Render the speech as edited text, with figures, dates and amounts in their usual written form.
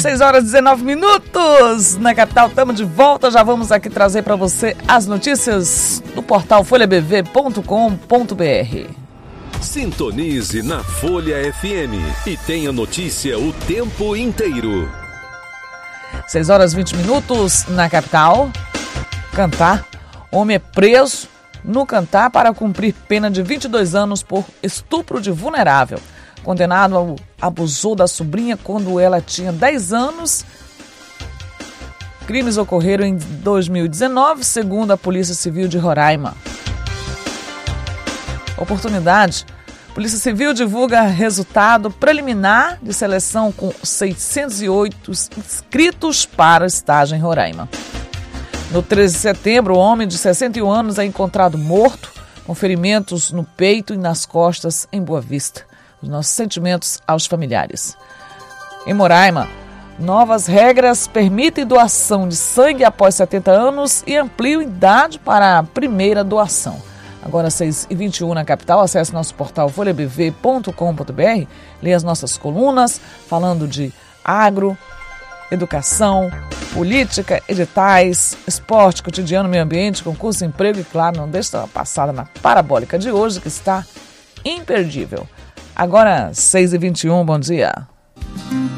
6h19 na capital, estamos de volta, já vamos aqui trazer para você as notícias do portal folhabv.com.br. Sintonize na Folha FM e tenha notícia o tempo inteiro. 6h20 na capital. Cantar, homem é preso no Cantar para cumprir pena de 22 anos por estupro de vulnerável. Condenado abusou da sobrinha quando ela tinha 10 anos. Crimes ocorreram em 2019, segundo a Polícia Civil de Roraima. Oportunidade. Polícia Civil divulga resultado preliminar de seleção com 608 inscritos para estágio em Roraima. No 13 de setembro, o homem de 61 anos é encontrado morto, com ferimentos no peito e nas costas em Boa Vista. Os nossos sentimentos aos familiares. Em Roraima, novas regras permitem doação de sangue após 70 anos e ampliam idade para a primeira doação. Agora 6h21 na capital, acesse nosso portal folhabv.com.br, leia as nossas colunas falando de agro, educação, política, editais, esporte, cotidiano, meio ambiente, concurso, emprego e, claro, não deixe uma passada na parabólica de hoje que está imperdível. Agora 6h21, bom dia.